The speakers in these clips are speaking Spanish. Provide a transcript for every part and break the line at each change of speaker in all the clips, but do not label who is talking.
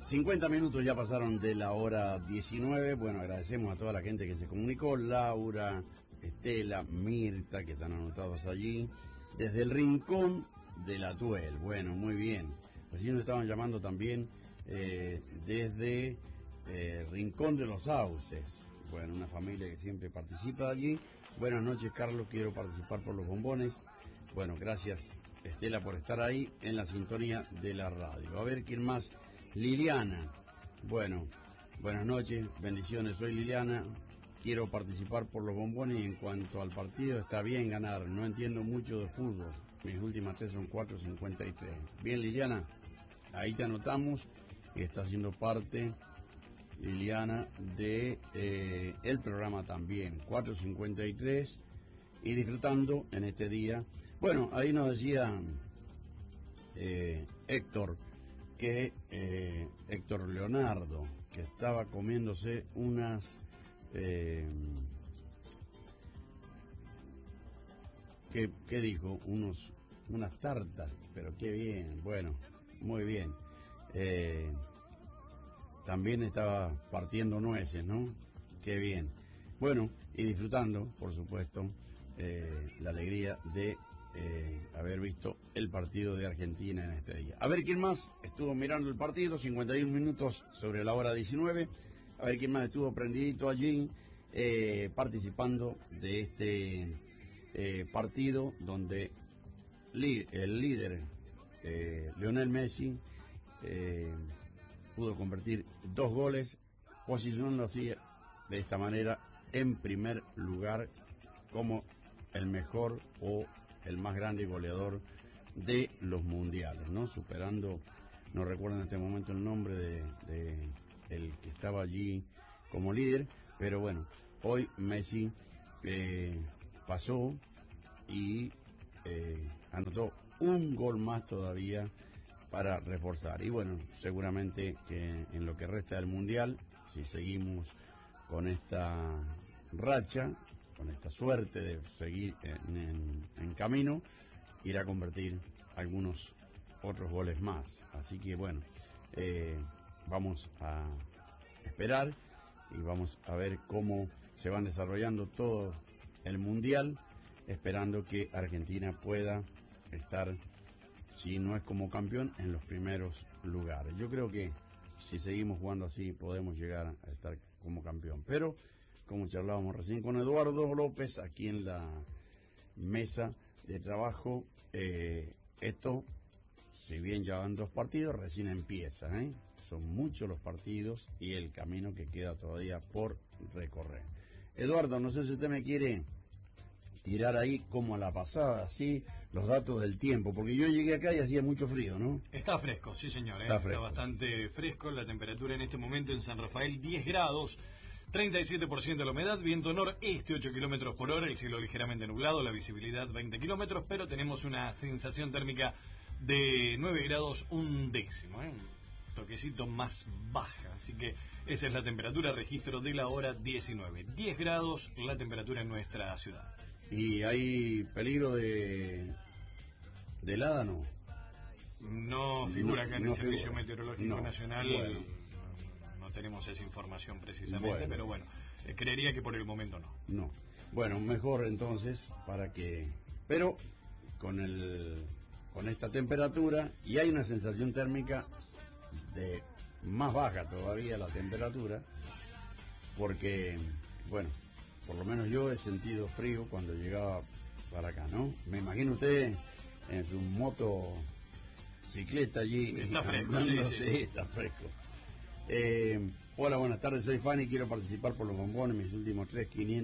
50 minutos ya pasaron de la hora 19. Bueno, agradecemos a toda la gente que se comunicó. Laura, Estela, Mirta, que están anotados allí. Desde el Rincón de la Tuel. Bueno, muy bien. Pues sí nos estaban llamando también desde Rincón de los Sauces. Bueno, una familia que siempre participa allí. Buenas noches, Carlos. Quiero participar por los bombones. Bueno, gracias, Estela, por estar ahí en la sintonía de la radio. A ver, ¿quién más? Liliana. Bueno, buenas noches, bendiciones. Soy Liliana. Quiero participar por los bombones y en cuanto al partido, está bien ganar. No entiendo mucho de fútbol. Mis últimas tres son 4.53. Bien, Liliana, ahí te anotamos y está haciendo parte, Liliana, de el programa también. 4.53 y disfrutando en este día. Bueno, ahí nos decía Héctor, que Héctor Leonardo, que estaba comiéndose unas ¿qué dijo? Unas tartas, pero qué bien, bueno, muy bien. También estaba partiendo nueces, ¿no? Qué bien. Bueno, y disfrutando, por supuesto, la alegría de haber visto el partido de Argentina en este día. A ver quién más estuvo mirando el partido, 51 minutos sobre la hora 19. A ver quién más estuvo prendidito allí, participando de este partido donde el líder Lionel Messi pudo convertir 2 goles, posicionando así de esta manera en primer lugar como el mejor o el más grande goleador de los mundiales, ¿no? Superando, no recuerdo en este momento el nombre de el que estaba allí como líder, pero bueno, hoy Messi pasó y anotó un gol más todavía para reforzar. Y bueno, seguramente que en lo que resta del mundial, si seguimos con esta racha, con esta suerte de seguir en camino, irá a convertir algunos otros goles más. Así que bueno, vamos a esperar y vamos a ver cómo se van desarrollando todo el mundial, esperando que Argentina pueda estar, si no es como campeón, en los primeros lugares. Yo creo que si seguimos jugando así podemos llegar a estar como campeón, pero como charlábamos recién con Eduardo López aquí en la mesa de trabajo, esto, si bien ya van 2 partidos, recién empieza, son muchos los partidos y el camino que queda todavía por recorrer. Eduardo, no sé si usted me quiere tirar ahí como a la pasada, ¿sí? Los datos del tiempo, porque yo llegué acá y hacía mucho frío, ¿no?
Está fresco, sí señor,
Está
bastante fresco. La temperatura en este momento en San Rafael 10 grados, 37% de la humedad, viento noreste 8 kilómetros por hora, el cielo ligeramente nublado, la visibilidad 20 kilómetros, pero tenemos una sensación térmica de 9 grados un décimo, un toquecito más baja, así que esa es la temperatura, registro de la hora 19, 10 grados la temperatura en nuestra ciudad.
¿Y hay peligro de helada, no?
No figura acá en el Servicio Meteorológico Nacional.
Bueno.
No tenemos esa información precisamente, pero bueno, creería que por el momento no.
No. Bueno, mejor entonces para que... Pero con esta temperatura, y hay una sensación térmica de más baja todavía la temperatura, porque, bueno, por lo menos yo he sentido frío cuando llegaba para acá, ¿no? Me imagino usted en su motocicleta allí.
Está fresco,
sí, está fresco. Hola, buenas tardes, soy Fanny, quiero participar por los bombones, mis últimos 3,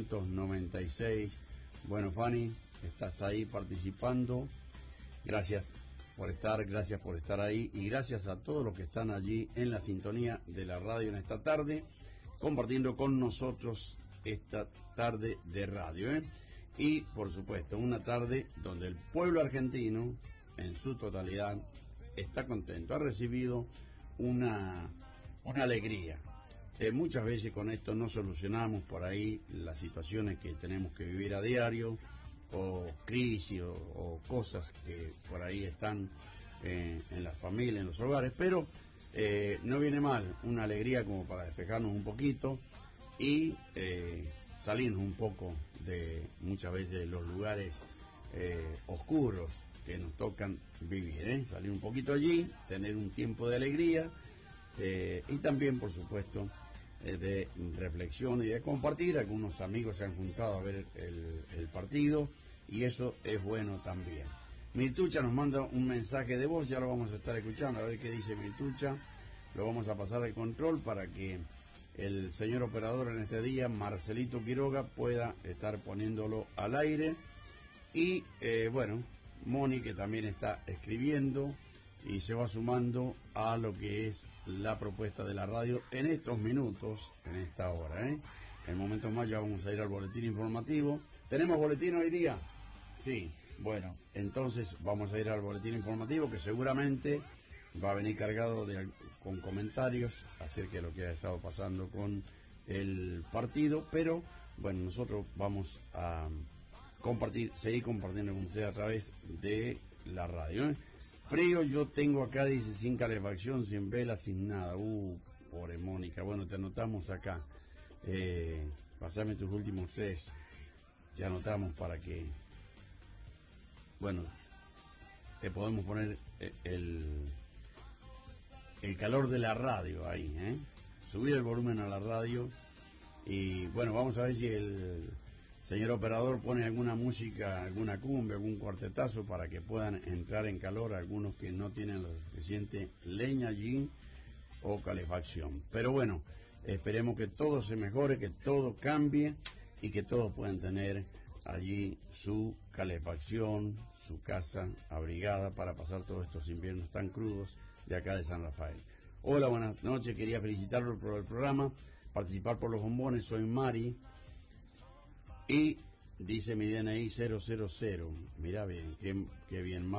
596. Bueno, Fanny, estás ahí participando. Gracias por estar ahí y gracias a todos los que están allí en la sintonía de la radio en esta tarde, compartiendo con nosotros esta tarde de radio, y por supuesto una tarde donde el pueblo argentino en su totalidad está contento, ha recibido una alegría. Muchas veces con esto no solucionamos por ahí las situaciones que tenemos que vivir a diario, o crisis o cosas que por ahí están en las familias, en los hogares, pero no viene mal, una alegría como para despejarnos un poquito y salirnos un poco de muchas veces los lugares oscuros que nos tocan vivir, salir un poquito allí, tener un tiempo de alegría y también, por supuesto, de reflexión y de compartir. Algunos amigos se han juntado a ver el partido y eso es bueno también. Mirtucha nos manda un mensaje de voz, ya lo vamos a estar escuchando, a ver qué dice Mirtucha. Lo vamos a pasar de control para que el señor operador en este día, Marcelito Quiroga, pueda estar poniéndolo al aire. Y bueno, Moni, que también está escribiendo y se va sumando a lo que es la propuesta de la radio en estos minutos, en esta hora. En momentos más ya vamos a ir al boletín informativo. ¿Tenemos boletín hoy día? Sí. Bueno, entonces vamos a ir al boletín informativo, que seguramente va a venir cargado con comentarios acerca de lo que ha estado pasando con el partido, pero bueno, nosotros vamos a seguir compartiendo con ustedes a través de la radio. Frío yo tengo acá, dice, sin calefacción, sin velas, sin nada. Pobre Mónica. Bueno, te anotamos acá. Pasame tus últimos 3. Te anotamos para que... Bueno, te podemos poner el calor de la radio ahí, subir el volumen a la radio y bueno, vamos a ver si el señor operador pone alguna música, alguna cumbia, algún cuartetazo para que puedan entrar en calor algunos que no tienen lo suficiente leña allí o calefacción. Pero bueno, esperemos que todo se mejore, que todo cambie y que todos puedan tener allí su calefacción, su casa abrigada para pasar todos estos inviernos tan crudos de acá de San Rafael. Hola, buenas noches, quería felicitarlo por el programa, participar por los bombones, soy Mari y dice mi DNI 000, mira bien, qué bien.